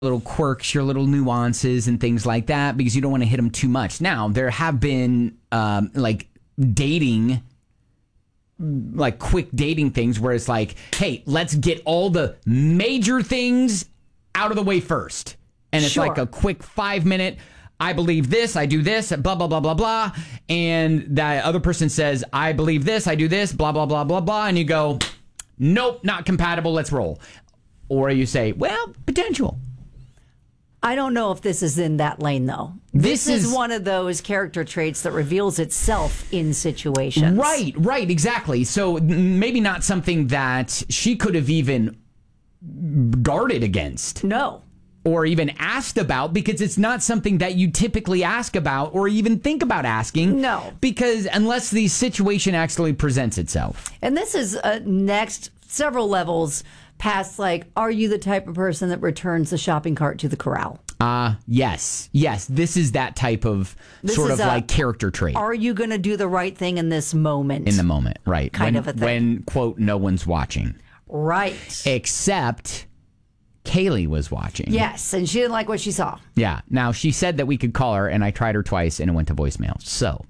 little quirks, your little nuances and things like that because you don't want to hit them too much. Now, there have been like dating, like quick dating things where it's like, hey, let's get all the major things out of the way first. And it's like a quick 5-minute, I believe this, I do this, blah, blah, blah, blah, blah. And that other person says, I believe this, I do this, blah, blah, blah, blah, blah. And you go, nope, not compatible, let's roll. Or you say, well, potential. I don't know if this is in that lane, though. This is one of those character traits that reveals itself in situations. Right, exactly. So maybe not something that she could have even guarded against. No. Or even asked about, because it's not something that you typically ask about or even think about asking. No. Because unless the situation actually presents itself. And this is next several levels past, like, are you the type of person that returns the shopping cart to the corral? Yes. This is that type of like character trait. Are you going to do the right thing in this moment? In the moment, right. Kind of a thing. When, quote, no one's watching. Right. Except Kaylee was watching. Yes, and she didn't like what she saw. Yeah. Now, she said that we could call her, and I tried her twice, and it went to voicemail. So...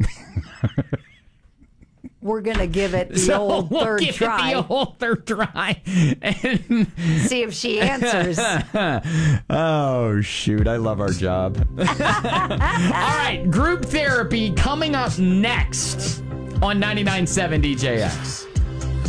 We're going to give it the old third try. The old third try. And see if she answers. Oh, shoot. I love our job. All right. Group therapy coming up next on 99.7 DJX.